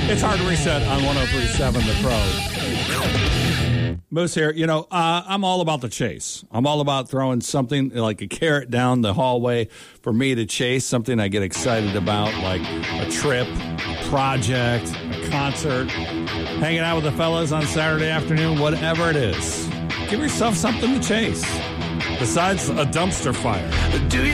It's Hard Reset on 103.7 The Crow. Moose here. You know, I'm all about the chase. I'm all about throwing something like a carrot down the hallway for me to chase, something I get excited about, like a trip, a project, a concert, hanging out with the fellas on Saturday afternoon, whatever it is. Give yourself something to chase besides a dumpster fire. Do you